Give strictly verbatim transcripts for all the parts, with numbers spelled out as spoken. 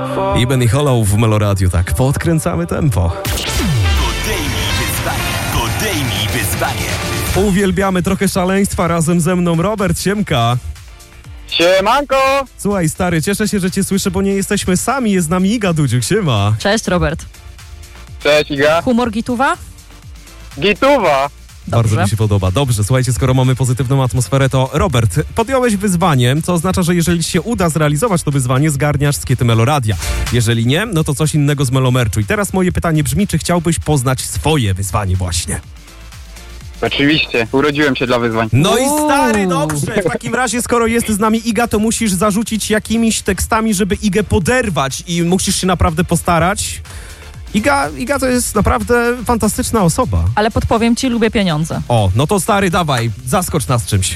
Iben i Hollow w Meloradiu, tak, podkręcamy tempo. Podejmij wyzwanie, podejmij wyzwanie. Uwielbiamy trochę szaleństwa, razem ze mną Robert, siemka. Siemanko! Słuchaj stary, cieszę się, że cię słyszę, bo nie jesteśmy sami, jest z nami Iga Dudziuk, siema. Cześć, Robert. Cześć Iga. Humor gituwa? Gituwa. Bardzo Dobrze. mi się podoba. Dobrze, słuchajcie, skoro mamy pozytywną atmosferę, to Robert, podjąłeś wyzwanie, co oznacza, że jeżeli ci się uda zrealizować to wyzwanie, zgarniasz skiety Meloradia. Jeżeli nie, no to coś innego z Melomerczu. I teraz moje pytanie brzmi, czy chciałbyś poznać swoje wyzwanie właśnie? Oczywiście, urodziłem się dla wyzwań. No i Uuu. stary, dobrze. W takim razie, skoro jest z nami Iga, to musisz zarzucić jakimiś tekstami, żeby Igę poderwać i musisz się naprawdę postarać. Iga, Iga to jest naprawdę fantastyczna osoba. Ale podpowiem ci, lubię pieniądze. O, no to stary, dawaj, zaskocz nas czymś.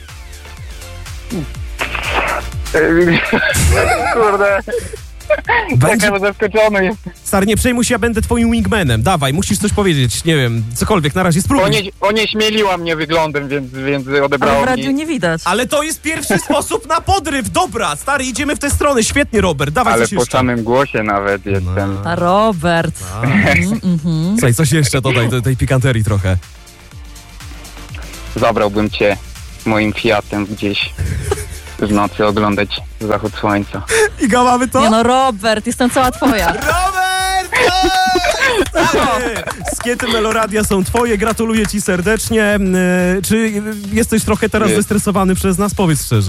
Kurde, Będzie... taka zaskoczony jest. Stary, nie przejmuj się, ja będę twoim wingmanem. Dawaj, musisz coś powiedzieć, nie wiem, cokolwiek, na razie spróbuj. Onie, onieśmieliła mnie wyglądem, więc, więc Ale odebrało w radiu mi. nie widać. Ale to jest pierwszy sposób na podryw, dobra, stary, idziemy w tę stronę, świetnie, Robert, dawaj Ale coś po jeszcze. samym głosie nawet jestem. A Robert. Mm, mhm. Słuchaj, coś jeszcze dodaj do tej pikanterii trochę. Zabrałbym cię moim Fiatem gdzieś w nocy oglądać zachód słońca. Iga, mamy to? Nie no, Robert, jestem cała twoja. Robert! Stary! Skiety Meloradia są twoje, gratuluję ci serdecznie. Yy, Czy jesteś trochę teraz Nie. zestresowany przez nas? Powiedz szczerze.